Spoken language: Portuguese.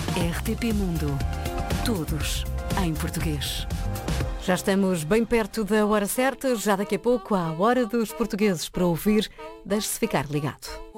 RTP Mundo. Todos em português. Já estamos bem perto da hora certa, já daqui a pouco há a hora dos portugueses para ouvir. Deixe-se ficar ligado.